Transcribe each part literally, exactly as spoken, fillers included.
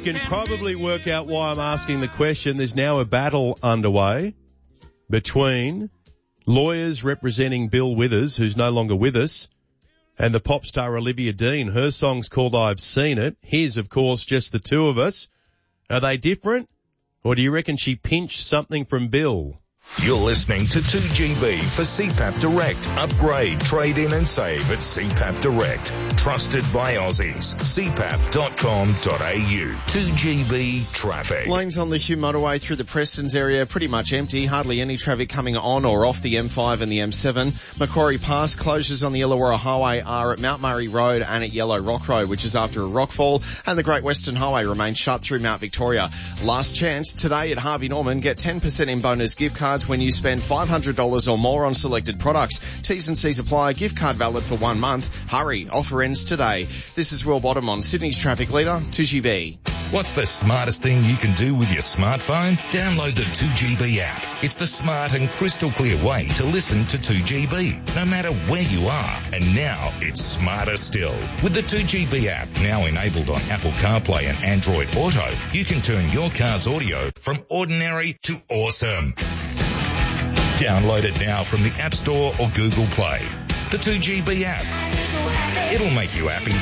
can probably work out why I'm asking the question. There's now a battle underway between lawyers representing Bill Withers, who's no longer with us, and the pop star Olivia Dean. Her song's called I've Seen It. His, of course, just the two of us. Are they different? Or do you reckon she pinched something from Bill? You're listening to two G B for C PAP Direct. Upgrade, trade in and save at C PAP Direct. Trusted by Aussies. c pap dot com dot a u. two G B traffic. Lanes on the Hume motorway through the Prestons area pretty much empty. Hardly any traffic coming on or off the M five and the M seven. Macquarie Pass closures on the Illawarra Highway are at Mount Murray Road and at Yellow Rock Road, which is after a rockfall. And the Great Western Highway remains shut through Mount Victoria. Last chance today at Harvey Norman. Get ten percent in bonus gift cards when you spend five hundred dollars or more on selected products. T's and C's apply. Gift card valid for one month. Hurry. Offer ends today. This is Will Bottom on Sydney's traffic leader, two G B. What's the smartest thing you can do with your smartphone? Download the two G B app. It's the smart and crystal clear way to listen to two G B, no matter where you are. And now it's smarter still. With the two G B app, now enabled on Apple CarPlay and Android Auto, you can turn your car's audio from ordinary to awesome. Download it now from the App Store or Google Play. The two G B app. It'll make you happy.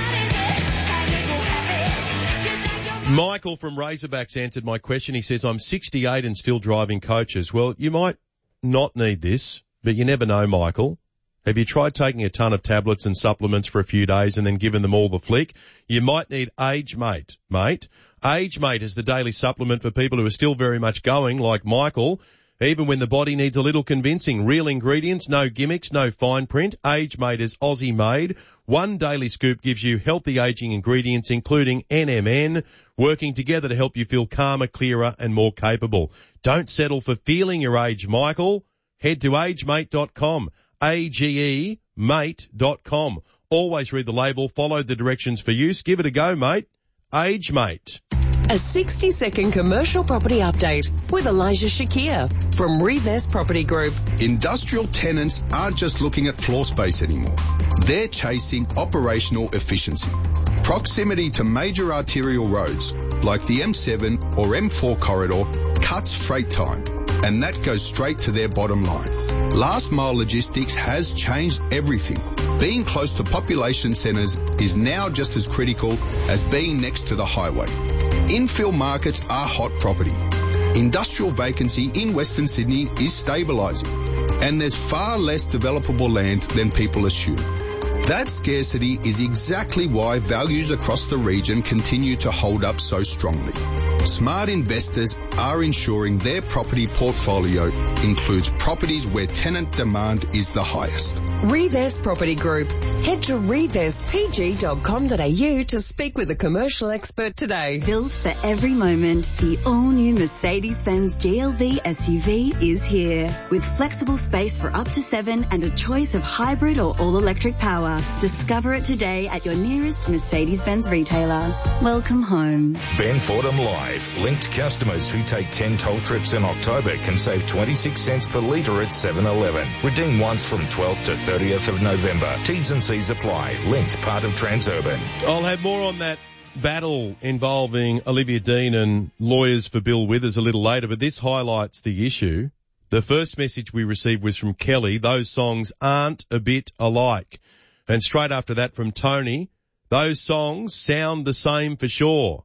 Michael from Razorbacks answered my question. He says, I'm sixty-eight and still driving coaches. Well, you might not need this, but you never know, Michael. Have you tried taking a ton of tablets and supplements for a few days and then giving them all the flick? You might need Age Mate, mate. Age Mate is the daily supplement for people who are still very much going, like Michael. Even when the body needs a little convincing. Real ingredients, no gimmicks, no fine print. Age Mate is Aussie made. One daily scoop gives you healthy aging ingredients, including N M N, working together to help you feel calmer, clearer and more capable. Don't settle for feeling your age, Michael. Head to age mate dot com. A G E mate dot com. Always read the label, follow the directions for use. Give it a go, mate. Age Mate. A sixty-second commercial property update with Elijah Shakir from Revest Property Group. Industrial tenants aren't just looking at floor space anymore. They're chasing operational efficiency. Proximity to major arterial roads like the M seven or M four corridor cuts freight time, and that goes straight to their bottom line. Last mile logistics has changed everything. Being close to population centres is now just as critical as being next to the highway. Infill markets are hot property. Industrial vacancy in Western Sydney is stabilising, and there's far less developable land than people assume. That scarcity is exactly why values across the region continue to hold up so strongly. Smart investors are ensuring their property portfolio includes properties where tenant demand is the highest. Revest Property Group. Head to revest p g dot com dot a u to speak with a commercial expert today. Built for every moment, the all-new Mercedes-Benz G L V S U V is here. With flexible space for up to seven and a choice of hybrid or all-electric power. Discover it today at your nearest Mercedes-Benz retailer. Welcome home. Ben Fordham Live. Linked customers who take ten toll trips in October can save twenty-six cents per litre at seven eleven. Redeem once from twelfth to thirtieth of November. T's and C's apply. Linked, part of Transurban. I'll have more on that battle involving Olivia Dean and lawyers for Bill Withers a little later, but this highlights the issue. The first message we received was from Kelly. Those songs aren't a bit alike. And straight after that from Tony, those songs sound the same for sure.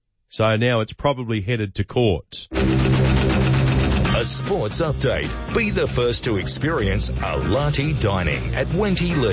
So now it's probably headed to court. A sports update. Be the first to experience a latte dining at Wenty Lee.